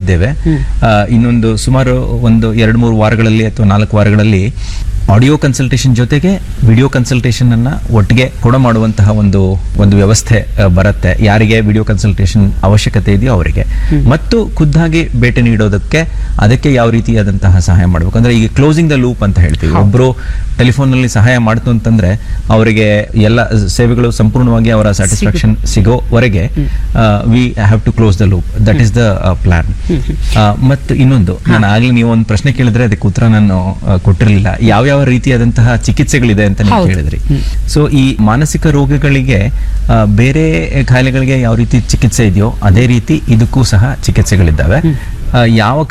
ಇದ್ದೇವೆ. ಇನ್ನೊಂದು ಸುಮಾರು ಒಂದು 2-3 ವಾರಗಳಲ್ಲಿ ಅಥವಾ 4 ವಾರಗಳಲ್ಲಿ ಆಡಿಯೋ ಕನ್ಸಲ್ಟೇಷನ್ ಜೊತೆಗೆ ವಿಡಿಯೋ ಕನ್ಸಲ್ಟೇಷನ್ ಅನ್ನ ಒಟ್ಟಿಗೆ ಕೂಡ ಮಾಡುವಂತಹ ಒಂದು ವ್ಯವಸ್ಥೆ ಬರುತ್ತೆ. ಯಾರಿಗೆ ವಿಡಿಯೋ ಕನ್ಸಲ್ಟೇಷನ್ ಅವಶ್ಯಕತೆ ಇದೆಯೋ ಅವರಿಗೆ, ಮತ್ತು ಖುದ್ದಾಗಿ ಭೇಟಿ ನೀಡೋದಕ್ಕೆ ಅದಕ್ಕೆ ಯಾವ ರೀತಿಯಾದಂತಹ ಸಹಾಯ ಮಾಡಬೇಕು ಅಂದ್ರೆ ಈಗ ಕ್ಲೋಸಿಂಗ್ ದ ಲೂಪ್ ಅಂತ ಹೇಳ್ತೀವಿ. ಒಬ್ರು ಟೆಲಿಫೋನ್ ನಲ್ಲಿ ಸಹಾಯ ಮಾಡ್ತು ಅಂತಂದ್ರೆ ಅವರಿಗೆ ಎಲ್ಲ ಸೇವೆಗಳು ಸಂಪೂರ್ಣವಾಗಿ ಅವರ satisfaction ಸಿಗೋವರೆಗೆ we have to close the loop. That is the plan. ಮತ್ತು ಇನ್ನೊಂದು, ನಾನು ಆಗ್ಲೇ ನೀವು ಒಂದು ಪ್ರಶ್ನೆ ಕೇಳಿದ್ರೆ ಅದಕ್ಕೆ ಉತ್ತರ ನಾನು ಕೊಟ್ಟಿರಲಿಲ್ಲ. ಯಾವ ರೀತಿಯಾದಂತಹ ಚಿಕಿತ್ಸೆಗಳಿದೆ ಅಂತ ನೀವು ಕೇಳಿದ್ರಿ. ಸೊ ಈ ಮಾನಸಿಕ ರೋಗಗಳಿಗೆ ಬೇರೆ ಕಾಯಿಲೆಗಳಿಗೆ ಯಾವ ರೀತಿ ಚಿಕಿತ್ಸೆ ಇದೆಯೋ ಅದೇ ರೀತಿ ಇದಕ್ಕೂ ಸಹ ಚಿಕಿತ್ಸೆಗಳಿದ್ದಾವೆ. ಯಾವ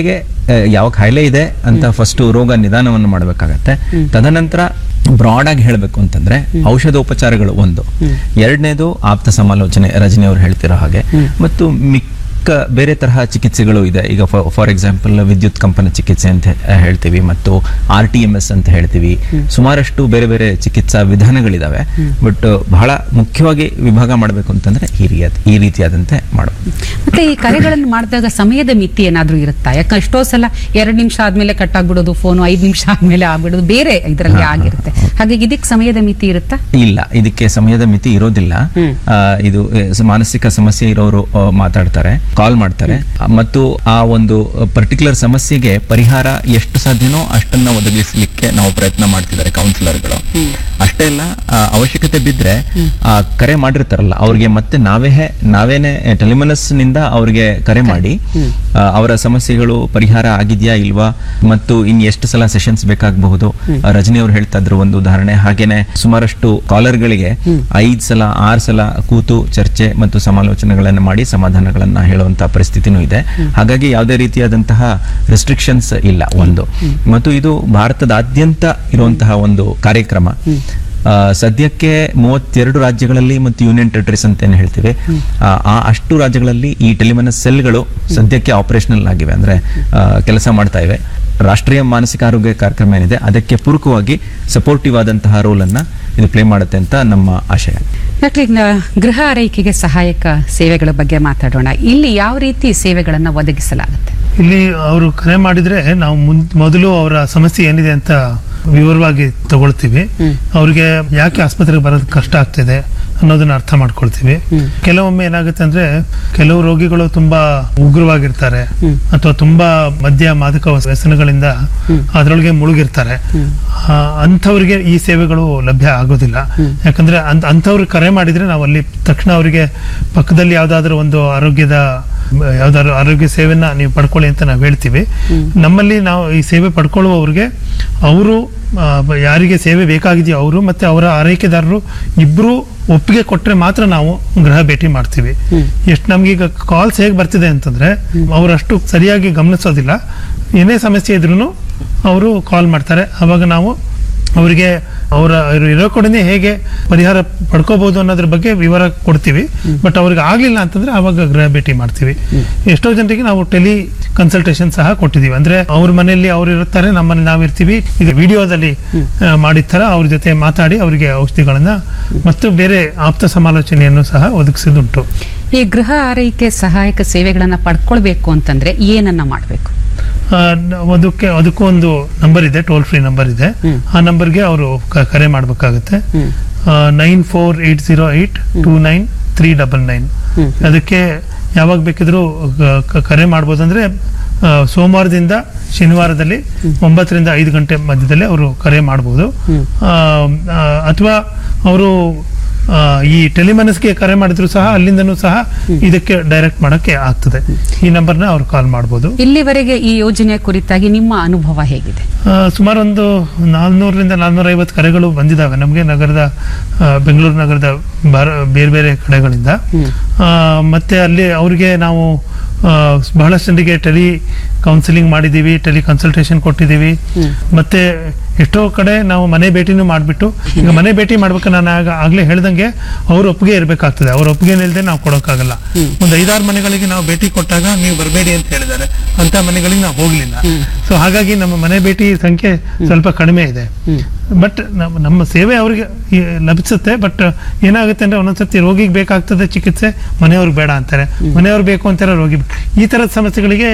ಕಾಯಿಲೆ ಇದೆ ಅಂತ ಫಸ್ಟ್ ರೋಗ ನಿದಾನವನ್ನು ಮಾಡಬೇಕಾಗತ್ತೆ. ತದನಂತರ ಬ್ರಾಡ್ ಆಗಿ ಹೇಳಬೇಕು ಅಂತಂದ್ರೆ ಔಷಧೋಪಚಾರಗಳು ಒಂದು, ಎರಡನೇದು ಆಪ್ತ ಸಮಾಲೋಚನೆ, ರಜನಿ ಅವರು ಹೇಳ್ತಿರೋ ಹಾಗೆ, ಮತ್ತು ಬೇರೆ ತರಹ ಚಿಕಿತ್ಸೆಗಳು ಇದೆ. ಈಗ ಫಾರ್ ಎಕ್ಸಾಂಪಲ್ ವಿದ್ಯುತ್ ಕಂಪನ ಚಿಕಿತ್ಸೆ ಅಂತ ಹೇಳ್ತೀವಿ, ಮತ್ತು RTMS ಅಂತ ಹೇಳ್ತೀವಿ. ಸುಮಾರಷ್ಟು ಬೇರೆ ಬೇರೆ ಚಿಕಿತ್ಸಾ ವಿಧಾನಗಳಿದಾವೆ. ಬಟ್ ಬಹಳ ಮುಖ್ಯವಾಗಿ ವಿಭಾಗ ಮಾಡಬೇಕು ಅಂತಂದ್ರೆ ಈ ರೀತಿಯಾದಂತೆ ಮಾಡಬಹುದು. ಮತ್ತೆ ಈ ಕರೆಗಳನ್ನು ಮಾಡಿದಾಗ ಸಮಯದ ಮಿತಿ ಏನಾದ್ರೂ ಇರುತ್ತಾ? ಯಾಕಂದ್ರೆ ಎಷ್ಟೋ ಸಲ 2 ನಿಮಿಷ ಆದ್ಮೇಲೆ ಕಟ್ ಆಗ್ಬಿಡೋದು, ಫೋನ್ 5 ನಿಮಿಷ ಆದ್ಮೇಲೆ ಆಗ್ಬಿಡೋದು, ಬೇರೆ ಇದರಲ್ಲಿ ಆಗಿರುತ್ತೆ. ಹಾಗಾಗಿ ಇದಕ್ಕೆ ಸಮಯದ ಮಿತಿ ಇರುತ್ತಾ? ಇಲ್ಲ, ಇದಕ್ಕೆ ಸಮಯದ ಮಿತಿ ಇರೋದಿಲ್ಲ. ಇದು ಮಾನಸಿಕ ಸಮಸ್ಯೆ ಇರೋರು ಮಾತಾಡ್ತಾರೆ, ಕಾಲ್ ಮಾಡ್ತಾರೆ, ಮತ್ತು ಆ ಒಂದು ಪರ್ಟಿಕ್ಯುಲರ್ ಸಮಸ್ಯೆಗೆ ಪರಿಹಾರ ಎಷ್ಟು ಸಾಧ್ಯನೋ ಅಷ್ಟನ್ನ ಒದಗಿಸಲಿಕ್ಕೆ ನಾವು ಪ್ರಯತ್ನ ಮಾಡ್ತಿದ್ದಾರೆ ಕೌನ್ಸಿಲರ್ಗಳು. ಅಷ್ಟೇ ಅಲ್ಲ, ಅವಶ್ಯಕತೆ ಬಿದ್ರೆ ಕರೆ ಮಾಡಿರ್ತಾರಲ್ಲ ಅವ್ರಿಗೆ ಮತ್ತೆ ನಾವೇನೆ ಟೆಲಿಮನಸ್ ನಿಂದ ಅವ್ರಿಗೆ ಕರೆ ಮಾಡಿ ಅವರ ಸಮಸ್ಯೆಗಳು ಪರಿಹಾರ ಆಗಿದ್ಯಾ ಇಲ್ವಾ, ಮತ್ತು ಇನ್ ಎಷ್ಟು ಸಲ ಸೆಷನ್ಸ್ ಬೇಕಾಗಬಹುದು. ರಜನಿ ಅವರು ಹೇಳ್ತಾ ಇದ್ರು ಒಂದು ಉದಾಹರಣೆ. ಹಾಗೇನೆ ಸುಮಾರಷ್ಟು ಕಾಲರ್ಗಳಿಗೆ 5 ಸಲ 6 ಸಲ ಕೂತು ಚರ್ಚೆ ಮತ್ತು ಸಮಾಲೋಚನೆಗಳನ್ನು ಮಾಡಿ ಸಮಾಧಾನಗಳನ್ನ ಹೇಳುವಂತಹ ಪರಿಸ್ಥಿತಿನೂ ಇದೆ. ಹಾಗಾಗಿ ಯಾವುದೇ ರೀತಿಯಾದಂತಹ ರೆಸ್ಟ್ರಿಕ್ಷನ್ಸ್ ಇಲ್ಲ ಒಂದು. ಮತ್ತು ಇದು ಭಾರತದಾದ್ಯಂತ ಇರುವಂತಹ ಒಂದು ಕಾರ್ಯಕ್ರಮ. ಸದ್ಯಕ್ಕೆ 32 ರಾಜ್ಯಗಳಲ್ಲಿ ಮತ್ತು ಯೂನಿಯನ್ ಟೆರಿಟರೀಸ್ ಅಂತ ಏನು ಹೇಳ್ತೀವಿ, ಅಷ್ಟು ರಾಜ್ಯಗಳಲ್ಲಿ ಈ ಟೆಲಿಮನಸ್ ಸೆಲ್ಗಳು ಸದ್ಯಕ್ಕೆ ಆಪರೇಷನಲ್ ಆಗಿವೆ, ಅಂದ್ರೆ ಕೆಲಸ ಮಾಡ್ತಾ ಇವೆ. ರಾಷ್ಟ್ರೀಯ ಮಾನಸಿಕ ಆರೋಗ್ಯ ಕಾರ್ಯಕ್ರಮ ಏನಿದೆ ಅದಕ್ಕೆ ಪೂರಕವಾಗಿ ಸಪೋರ್ಟಿವ್ ಆದಂತಹ ರೋಲ್ ಅನ್ನ ಇದು ಪ್ಲೇ ಮಾಡುತ್ತೆ ಅಂತ ನಮ್ಮ ಆಶಯ. ಗೃಹ ಆರೈಕೆಗೆ ಸಹಾಯಕ ಸೇವೆಗಳ ಬಗ್ಗೆ ಮಾತಾಡೋಣ. ಇಲ್ಲಿ ಯಾವ ರೀತಿ ಸೇವೆಗಳನ್ನ ಒದಗಿಸಲಾಗುತ್ತೆ? ಇಲ್ಲಿ ಅವರು ಕರೆ ಮಾಡಿದ್ರೆ ನಾವು ಮೊದಲು ಅವರ ಸಮಸ್ಯೆ ಏನಿದೆ ಅಂತ ವಿವರವಾಗಿ ತಗೊಳ್ತೀವಿ. ಅವ್ರಿಗೆ ಯಾಕೆ ಆಸ್ಪತ್ರೆಗೆ ಬರೋದು ಕಷ್ಟ ಆಗ್ತಿದೆ ಅನ್ನೋದನ್ನ ಅರ್ಥ ಮಾಡ್ಕೊಳ್ತೀವಿ. ಕೆಲವೊಮ್ಮೆ ಏನಾಗುತ್ತೆ ಅಂದ್ರೆ ಕೆಲವು ರೋಗಿಗಳು ತುಂಬಾ ಉಗ್ರವಾಗಿರ್ತಾರೆ ಅಥವಾ ತುಂಬಾ ಮದ್ಯ ಮಾದಕ ವ್ಯಸನಗಳಿಂದ ಅದರೊಳಗೆ ಮುಳುಗಿರ್ತಾರೆ. ಅಂಥವ್ರಿಗೆ ಈ ಸೇವೆಗಳು ಲಭ್ಯ ಆಗೋದಿಲ್ಲ. ಯಾಕಂದ್ರೆ ಅಂಥವ್ರು ಕರೆ ಮಾಡಿದ್ರೆ ನಾವು ಅಲ್ಲಿ ತಕ್ಷಣ ಅವರಿಗೆ ಪಕ್ಕದಲ್ಲಿ ಯಾವ್ದಾದ್ರು ಒಂದು ಯಾವ್ದಾದ್ರು ಆರೋಗ್ಯ ಸೇವೆನ ನೀವು ಪಡ್ಕೊಳ್ಳಿ ಅಂತ ನಾವು ಹೇಳ್ತೀವಿ. ನಮ್ಮಲ್ಲಿ ನಾವು ಈ ಸೇವೆ ಪಡ್ಕೊಳ್ಳುವವ್ರಿಗೆ ಅವರು ಯಾರಿಗೆ ಸೇವೆ ಬೇಕಾಗಿದೆಯೋ ಅವರು ಮತ್ತೆ ಅವರ ಆರೈಕೆದಾರರು ಇಬ್ರು ಒಪ್ಪಿಗೆ ಕೊಟ್ರೆ ಮಾತ್ರ ನಾವು ಗೃಹ ಭೇಟಿ ಮಾಡ್ತೀವಿ. ಎಷ್ಟು ನಮ್ಗೀಗ ಕಾಲ್ಸ್ ಹೇಗೆ ಬರ್ತಿದೆ ಅಂತಂದ್ರೆ ಅವರಷ್ಟು ಸರಿಯಾಗಿ ಗಮನಿಸೋದಿಲ್ಲ. ಏನೇ ಸಮಸ್ಯೆ ಇದ್ರೂ ಅವರು ಕಾಲ್ ಮಾಡ್ತಾರೆ. ಅವಾಗ ನಾವು ಅವರಿಗೆ ಅವರ ಇರೋ ಕಡೆನೇ ಹೇಗೆ ಪರಿಹಾರ ಪಡ್ಕೋಬಹುದು ಅನ್ನೋದ್ರ ಬಗ್ಗೆ ವಿವರ ಕೊಡ್ತೀವಿ. ಬಟ್ ಅವ್ರಿಗೆ ಆಗ್ಲಿಲ್ಲ ಅಂತಂದ್ರೆ ಅವಾಗ ಗೃಹ ಭೇಟಿ ಮಾಡ್ತೀವಿ. ಎಷ್ಟೋ ಜನರಿಗೆ ನಾವು ಟೆಲಿ ಕನ್ಸಲ್ಟೇಷನ್ ಸಹ ಕೊಟ್ಟಿದೀವಿ. ಅಂದ್ರೆ ಅವ್ರ ಮನೆಯಲ್ಲಿ ಅವ್ರು ಇರ್ತಾರೆ, ನಮ್ಮಲ್ಲಿ ನಾವಿರ್ತೀವಿ. ಈಗ ವಿಡಿಯೋದಲ್ಲಿ ಮಾಡಿದ ತರ ಅವ್ರ ಜೊತೆ ಮಾತಾಡಿ ಅವರಿಗೆ ಔಷಧಿಗಳನ್ನ ಮತ್ತು ಬೇರೆ ಆಪ್ತ ಸಮಾಲೋಚನೆಯನ್ನು ಸಹ ಒದಗಿಸಿದುಂಟು. ಈ ಗೃಹ ಆರೈಕೆ ಸಹಾಯಕ ಸೇವೆಗಳನ್ನ ಪಡ್ಕೊಳ್ಬೇಕು ಅಂತಂದ್ರೆ ಏನನ್ನ ಮಾಡಬೇಕು? ಅದಕ್ಕೂ ಒಂದು ನಂಬರ್ ಇದೆ, ಟೋಲ್ ಫ್ರೀ ನಂಬರ್ ಇದೆ. ಆ ನಂಬರ್ಗೆ ಅವರು ಕರೆ ಮಾಡಬೇಕಾಗುತ್ತೆ. 9480829399. ಅದಕ್ಕೆ ಯಾವಾಗ ಬೇಕಿದ್ರು ಕರೆ ಮಾಡ್ಬೋದು. ಅಂದ್ರೆ ಸೋಮವಾರದಿಂದ ಶನಿವಾರದಲ್ಲಿ 9 ರಿಂದ 5 ಗಂಟೆ ಮಧ್ಯದಲ್ಲಿ ಅವರು ಕರೆ ಮಾಡಬಹುದು. ಅಥವಾ ಅವರು ಈ ಟೆಲಿಮನಸ್ಗೆ ಕರೆ ಮಾಡಿದ್ರು ಸಹ ಅಲ್ಲಿಂದನೂ ಸಹ ಇದಕ್ಕೆ ಡೈರೆಕ್ಟ್ ಮಾಡಕ್ಕೆ ಆಗ್ತದೆ. ಈ ನಂಬರ್ನ ಅವ್ರು ಕಾಲ್ ಮಾಡಬಹುದು. ಇಲ್ಲಿವರೆಗೆ ಈ ಯೋಜನೆ ಕುರಿತಾಗಿ ನಿಮ್ಮ ಅನುಭವ ಹೇಗಿದೆ? ಸುಮಾರು ಒಂದು 400 ರಿಂದ 450 ಕರೆಗಳು ಬಂದಿದ್ದಾವೆ ನಮಗೆ ಬೆಂಗಳೂರು ನಗರದ ಬೇರೆ ಬೇರೆ ಕಡೆಗಳಿಂದ. ಮತ್ತೆ ಅಲ್ಲಿ ಅವ್ರಿಗೆ ನಾವು ಬಹಳಷ್ಟು ಜನರಿಗೆ ಟೆಲಿ ಕೌನ್ಸಿಲಿಂಗ್ ಮಾಡಿದೀವಿ, ಟೆಲಿ ಕನ್ಸಲ್ಟೇಷನ್ ಕೊಟ್ಟಿದ್ದೀವಿ. ಮತ್ತೆ ಎಷ್ಟೋ ಕಡೆ ನಾವು ಮನೆ ಭೇಟಿನೂ ಮಾಡ್ಬಿಟ್ಟು, ಈಗ ಮನೆ ಭೇಟಿ ಮಾಡ್ಬೇಕು ನಾನು ಆಗ್ಲೇ ಹೇಳ್ದಂಗೆ ಅವ್ರ ಒಪ್ಪಿಗೆ ಇರ್ಬೇಕಾಗ್ತದೆ. ಅವ್ರ ಒಪ್ಪಿಗೆ ಇಲ್ಲದೆ ನಾವು ಕೊಡೋಕ್ಕಾಗಲ್ಲ. ಒಂದು 5-6 ಮನೆಗಳಿಗೆ ನಾವು ಭೇಟಿ ಕೊಟ್ಟಾಗ ನೀವು ಬರಬೇಡಿ ಅಂತ ಹೇಳಿದ್ದಾರೆ. ಅಂತ ಮನೆಗಳಿಗೆ ನಾವು ಹೋಗ್ಲಿಲ್ಲ. ಸೊ ಹಾಗಾಗಿ ನಮ್ಮ ಮನೆ ಭೇಟಿ ಸಂಖ್ಯೆ ಸ್ವಲ್ಪ ಕಡಿಮೆ ಇದೆ. ಬಟ್ ನಮ್ಮ ಸೇವೆ ಅವ್ರಿಗೆ ಲಭಿಸುತ್ತೆ. ಬಟ್ ಏನಾಗುತ್ತೆ ಅಂದ್ರೆ ಒಂದೊಂದ್ಸತಿ ರೋಗಿಗೆ ಬೇಕಾಗ್ತದೆ ಚಿಕಿತ್ಸೆ, ಮನೆಯವ್ರಿಗೆ ಬೇಡ ಅಂತಾರೆ, ಮನೆಯವ್ರು ಬೇಕು ಅಂತಾರೆ ರೋಗಿ. ಈ ತರದ ಸಮಸ್ಯೆಗಳಿಗೆ